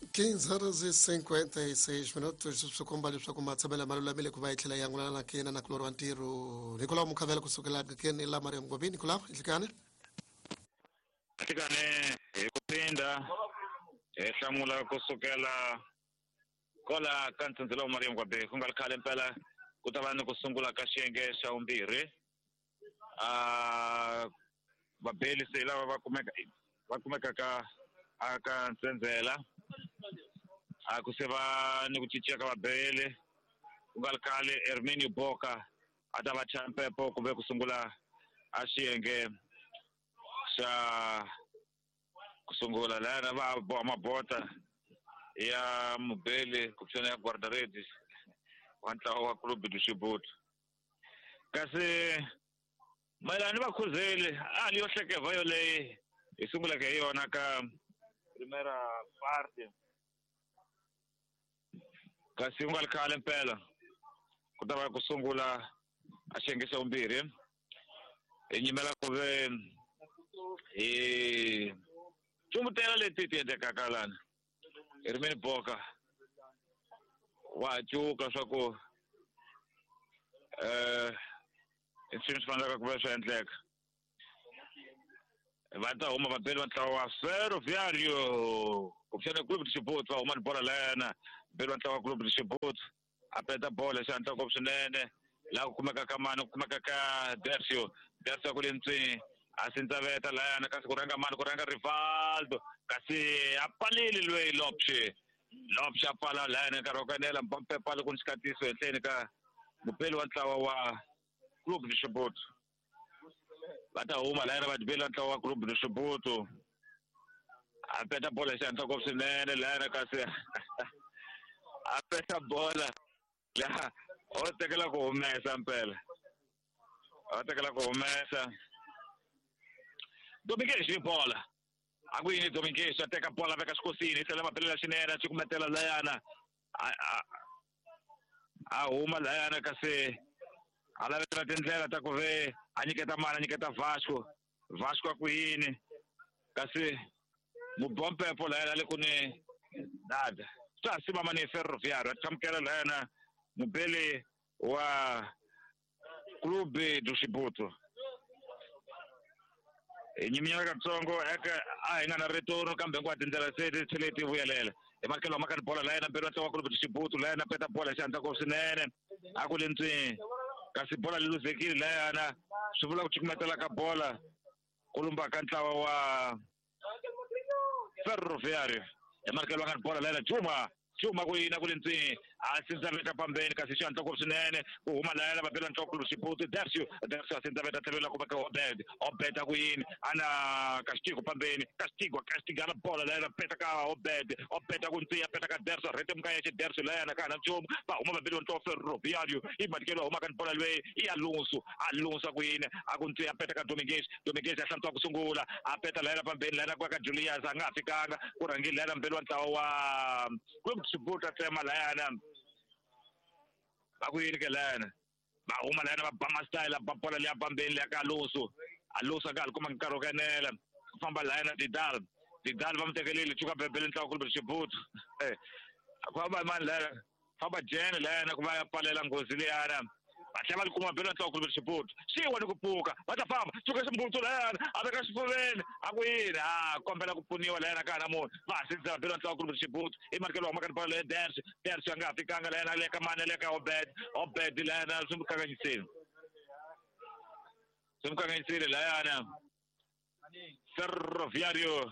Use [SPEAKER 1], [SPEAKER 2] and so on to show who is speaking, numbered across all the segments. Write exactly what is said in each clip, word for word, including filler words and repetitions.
[SPEAKER 1] quinze horas e cinquenta e seis minutos swikomba leswaku matshemelo ma lulamile ku va hi tlhela hi angulana na kena na kulori wa ntirho Nicolau Mukhavela kusukela keni la Mariam Ngobeni. Nicolau ihlikane
[SPEAKER 2] Atikane hi ku phinda hi hlamula kusukela kola ka ntsindzelelo wa Mariam Ngobeni ku nga khale mpela ku ta va ni ku sungula ka xiyenge xa vumbirhi. Ah vabeli se lava va kumeka va kumeka ka aka ntsenzela a ku se va ni ku cinca ka vabeli ku nga khale Herminio Boka a ta va champepo ku ve ku sungula a xiyenge xa ku sungula lana va boha mabota ya mubeli ku pfuna ya Guardaredes wa ntlawa wa Club de Chibouto kasi mayelana va khuzeli a liyo hlekeva yo leyi hi sungulaka hi yona ka primera parte kasi u nga khale mpela ku ta va ku sungula a xiyenge xa vumbirhi hi nyimela ku ve hi cumutela leti ti endlekaka lana Herminio Boka wa cuka swa ku eh swilo swi fanelaka ku va swi endleka va ta huma vabeli va ntlawa wa Ferroviario ku pfuna Club de Chibouto va huma ni bola lana beli va ntlawa wa Club de Chibouto a peta bola xa ntoko swinene laha ku kumeka ka mani ku kumeka ka Dersio Dersio ku le ntsini a sindzaveta lana kasi ku rhanga mani ku rhanga Rivaldo kasi a palile loyi Lopche Lopche a pala lana nkarhi wa ku enela mpampe pala ku ni xikatiso henhleni ka mupeli wa ntlawa wa Club de Chibouto va ta huma lana vabeli va ntlawa wa Club de Chibouto a peta bola xa ntoko swinene lana kasi a peta bola laha o tekela ku humesa mpela o tekela ku humesa Domingues hi bola a ku yini Domingues a teka bola veka xikosini se lava belela xinene a cukumetela layana a a huma layana kasi a lavela tindlela ta ku ve a nyiketa mani a nyiketa Vasco Vasco a ku yini kasi mubompepo layana le ku ni nada swa simama ni Ferroviario a tlamukela layana mubeli wa Club de Chibouto nyiminyana katsongo eka a hi nga na retorno kambe ku tindlela se ti tlhele ti vuyelela hi makelo wa makani bola layana mbeli wa ntlawa wa Club de Chibouto layana peta bola xa ntako swinene a ku le ntsini kasi bola luzekile layana swi vula ku cukumetela ka bola ku lumba ka ntlawa wa Ferroviario hi makelo wa bola layana Juma Juma ku yina ku le ntsini a sindzaveta pambeni kasi xa ntoko swinene ku huma layana vabeli va ntlawa Club de Chibouto Dersio Dersio a sindzaveta tlhelela ku veka Obed Obed a ku yini ana Castigo pambeni Castigo Castigo na bola layana peta ka Obed Obed a ku ntsini a peta ka Dersio rete mukaya xe Dersio layana ka na nchumu va huma vabeli va ntlawa Ferroviario i matikelo huma ka bola lweyi i Alonso Alonso a ku yini a ku ntsini a peta ka Domingues Domingues a hlantswa ku sungula a peta layana pambeni layana ku ka Julius a nga fikanga ku rhangile layana mbeli wa ntlawa wa Club Chibouto tema layana ba ku yini ke lana ba huma lana ba bama style ba bola le pambeni le ka Alonso Alonso ka kuma nkarhi wo kanela famba lana Vidal Vidal va mtekelele chuka bebele ntlawa Club de Chibouto eh kwaba mani lana famba jene lana ku va ya palela ngozi leyana va tlhela va kuma bebele ntlawa Club de Chibouto xiwa ni ku pfuka va ta famba chuka ximbuto lana a veka xifuveni a ku yini a kombela ku pfuniwa lana ka na munhu va sindza bebele ntlawa Club de Chibouto i markelo wa makani bola le Dersio Dersio nga fikanga lana le ka mani le ka Obed Obed lana swi mukanganyisile swi mukanganyisile lana Ferroviario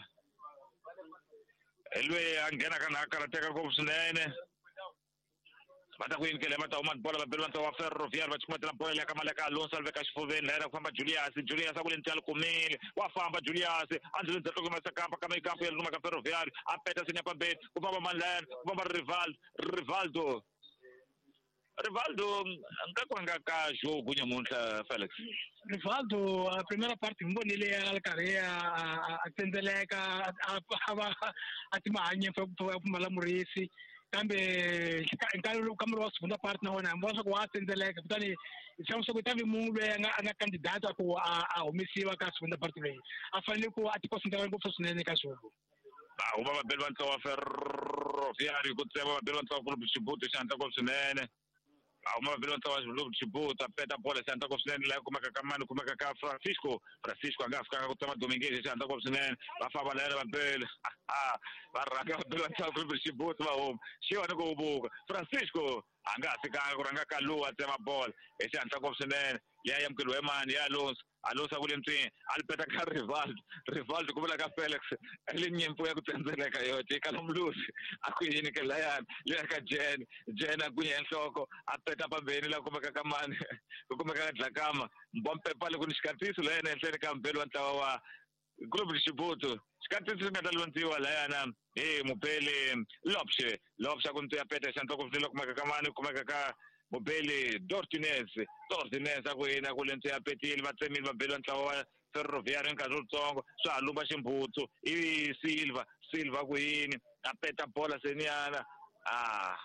[SPEAKER 2] elwe a nghena ka na karateka ngopfu swinene va ta ku yini ke le va ta huma bola vabeli va ntlawa wa Ferroviario va cukumetela bola le ka mali ka Alonso veka xifuveni layana ku famba Julius Julius a ku le ntila kumile wa famba Julius a ndzi ndzi tloko masa kampa ka mikampo ya luma ka Ferroviario a peta sinya pambeni ku famba mani layana ku famba Rivaldo Rivaldo Rivaldo nka ku nga ka jogo nyamuntlha Felix
[SPEAKER 3] Rivaldo a primeira parte mbonile ya karhi a tsendeleka a va a timahanye fa ku pfumala murisi kambe nkarhi lowu kambe wa segunda parte na wona hambi wa swa ku wa tsendeleka kutani hi hlamusela ku tavi munhu loyi a nga a nga kandidata ku a humesiwa ka segunda parte leyi a fanele ku a ti concentrate ngopfu swinene ka swona
[SPEAKER 2] ba huma vabeli va ntlawa wa Ferroviario Ferroviário ku tsema mabelo ntsawa ku Xibuto xanta ko swinene a uma mabelo ntsawa ku Xibuto apeta bola xanta ko swinene la kuma ka kamani kuma ka Francisco Francisco anga fika ku tsema Domingues xanta ko swinene va famba la va bela va ranga mabelo ntsawa ku Xibuto va home xiwa ni ku buka Francisco anga fika ku ranga kaluwa tsema bola xanta ko swinene ya yamkelo emani ya Alonso Alonso kulemtini alipeta ka Rivaldo Rivaldo kubela ka Felix elinyempo ya kutsenzeleka yote kalomlusi akuyini ke layan le ka Jen Jen akuye enhloko apeta pambeni la kumeka kamani kumeka dlakama mbompe pale kunishikatiso la yena enhleni ka mpelo ntlawa wa Club Xibuto sikatiso ngata lontiwa la yana eh mupele Lopshe Lopshe kunti apeta santo kufilo kumeka kamani kumeka ka Mobile Dortinez Dortinez akuyina kulento ya Petile batsemile babelo ntlawa Ferroviário nkazutsongo swa lumba Ximbutsu i Silva Silva kuyini apeta bola seniana ah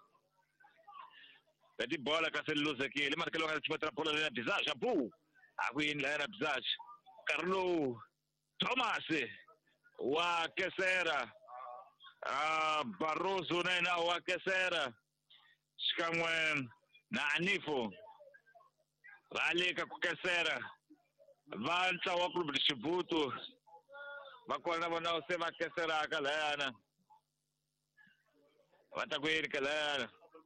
[SPEAKER 2] Beti bola ka seluzekile markelo nga tsipatra bola le Bizaj abu akuyini la na Bizaj Carlo Thomas wa Kesera ah Barroso na wa Kesera xikan'we na Anifo va le ka ku Kesera va ntlawa wa Club Xibuto va kona vona se va Kesera ka layana va ta ku yini ka layana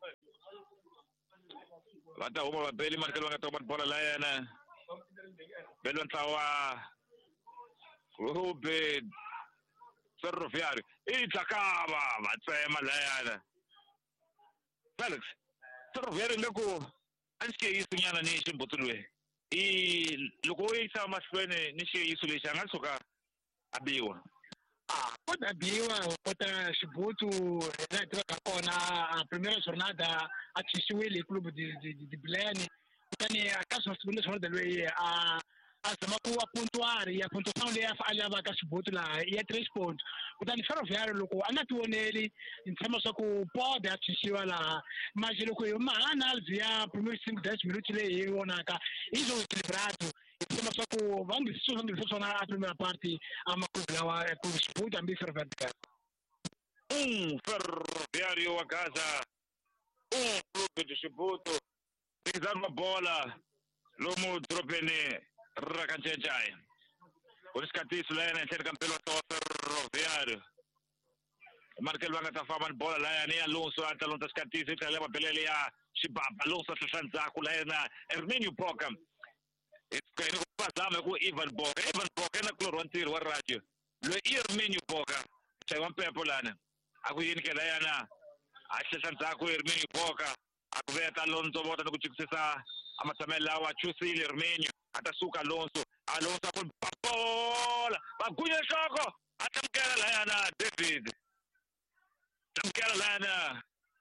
[SPEAKER 2] va ta huma va beli markelo nga toma bola layana belo ntlawa Club Ferroviário i tlakava va tsema layana Felix Ferroviário loko anche yisu nyana ni Xibuto lwe i loko yi sa mahlweni ni xiyiso lexi anga suka abiwa
[SPEAKER 3] ah kota biwa kota Xibuto la tiva kona a primeira jornada a tshisiwile club di di di Belém kutani akaso segunda jornada lwe a azama ku apuntuare ya pontuação le afalava ka Xibuto la ya três pontos kutani Ferroviário loko anationeli intshama swa ku pode atshisiwa la mas loko yo mahana alvia primeiro cinco dez minutos le hi vonaka izo equilibrado intshama swa ku vangi swo vangi swo na a primeira parte ama ku lawa ku Xibuto ambi Ferroviário
[SPEAKER 2] um Ferroviário a casa um clube de Xibuto pisar uma bola lomo dropene Rakanchechai Uniscatiso lena encher campelo to Ferroviário Markel vanga ta fama bola la ni Alonso anta lonta scatiso ita leva pelele ya Shibaba Alonso tsanzaku lena Herminio Poca Eskeno pasame ku Ivan Poca Ivan Poca na kloro antiro wa radio lo Herminio Poca sai wan pepolana aku yini ke lena ashe tsanzaku Herminio Poca akuveta Alonso bota nokuchikisisa amasamela wa Chusile Herminio atasuka Alonso Alonso ku bola bagunya shoko atamkela la yana David tamkela la yana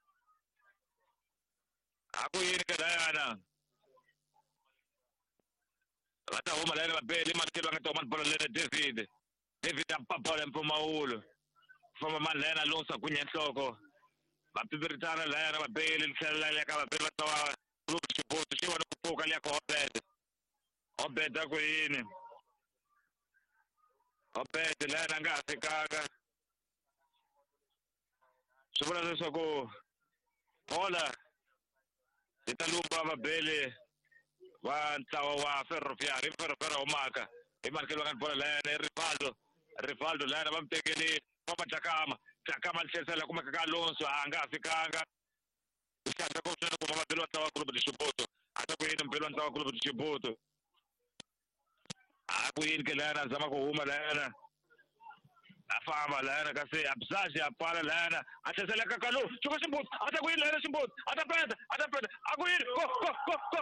[SPEAKER 2] aku yini ka la yana ata homa la yana bele markelo nga toma bola le David David ampapola mpumaulo foma man la yana Alonso kunya shoko bapibiritana la yana bele licela la ka bele tawa Club Xibuto xiwa no kupuka le ko Obed Obed akuyini Obed la na nga fikaka Sivula leswaku bola italumba mabele wa ntlawa wa Ferroviário Ferroviário umaka imarkelo kan bola la na Rivaldo Rivaldo la na bamtekeli papa Takama Takama licela kuma ka Alonso anga fikanga Sasa kwa sababu kwa mabelo tawa Club Xibuto ata kuyini mpelo tawa Club Xibuto akuyini ke lana zama ko huma lana afama lana kasi absaji apala lana atasela kakalo chuko Xibuto ata kuyini lana Xibuto ata peta ata peta akuyini ko ko ko